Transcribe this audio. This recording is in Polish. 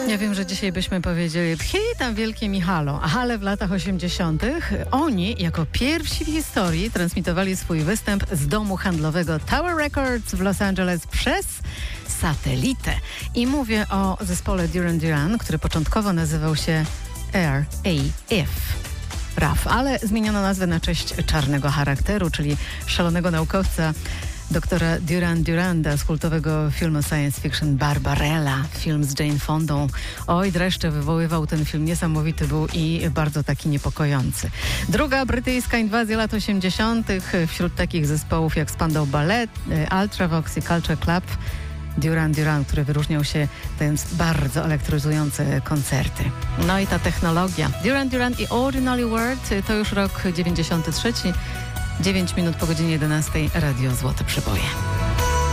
Ja wiem, że dzisiaj byśmy powiedzieli hej, tam wielkie Michalo, ale w latach 80. oni jako pierwsi w historii transmitowali swój występ z domu handlowego Tower Records w Los Angeles przez satelitę. I mówię o zespole Duran Duran, który początkowo nazywał się RAF, ale zmieniono nazwę na cześć czarnego charakteru, czyli szalonego naukowca doktora Duran Duranda z kultowego filmu science fiction Barbarella, film z Jane Fondą. Oj, dreszcze wywoływał ten film, niesamowity był i bardzo taki niepokojący. Druga brytyjska inwazja lat 80. wśród takich zespołów jak Spandau Ballet, Ultravox i Culture Club. Duran Duran, który wyróżniał się dając bardzo elektryzujące koncerty. No i ta technologia. Duran Duran i Ordinary World to już rok 93. 9 minut po godzinie 11. Radio Złote Przyboje.